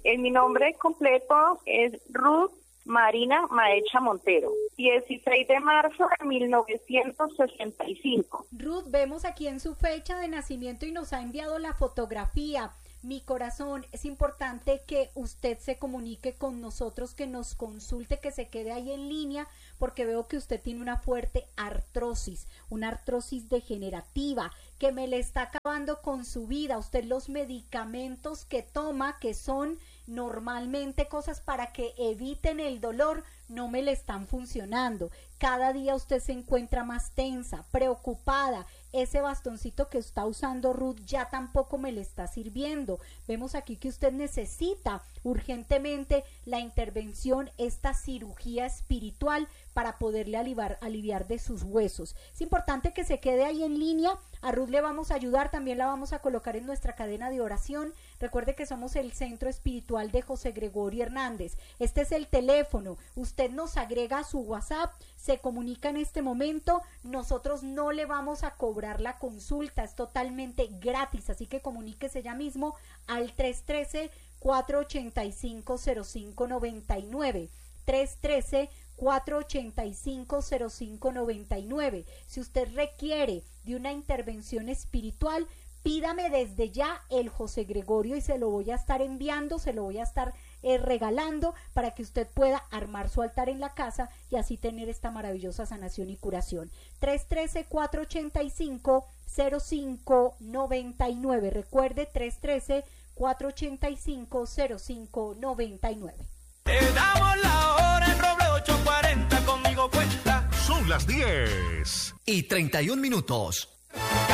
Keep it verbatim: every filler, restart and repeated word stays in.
Eh, mi nombre completo es Ruth Marina Maecha Montero, dieciséis de marzo de mil novecientos sesenta y cinco. Ruth, vemos aquí en su fecha de nacimiento y nos ha enviado la fotografía. Mi corazón, es importante que usted se comunique con nosotros, que nos consulte, que se quede ahí en línea, porque veo que usted tiene una fuerte artrosis, una artrosis degenerativa, que me le está acabando con su vida. Usted los medicamentos que toma, que son normalmente cosas para que eviten el dolor, no me le están funcionando. Cada día usted se encuentra más tensa, preocupada. Ese bastoncito que está usando Ruth ya tampoco me le está sirviendo. Vemos aquí que usted necesita urgentemente la intervención, esta cirugía espiritual para poderle aliviar, aliviar de sus huesos. Es importante que se quede ahí en línea. A Ruth le vamos a ayudar, también la vamos a colocar en nuestra cadena de oración. Recuerde que somos el Centro Espiritual de José Gregorio Hernández. Este es el teléfono. Usted nos agrega a su WhatsApp, se comunica en este momento. Nosotros no le vamos a cobrar la consulta, es totalmente gratis, así que comuníquese ya mismo al tres uno tres, cuatro ocho cinco, cero cinco nueve nueve. tres uno tres, cuatro ocho cinco, cero cinco nueve nueve. Si usted requiere de una intervención espiritual, pídame desde ya el José Gregorio y se lo voy a estar enviando, se lo voy a estar eh, regalando para que usted pueda armar su altar en la casa y así tener esta maravillosa sanación y curación. tres uno tres, cuatro ocho cinco, cero cinco nueve nueve. Recuerde, tres uno tres, cuatro ocho cinco, cero cinco nueve nueve. Te damos la hora en Roble ocho cuarenta, conmigo cuenta. Son las diez y treinta y un minutos.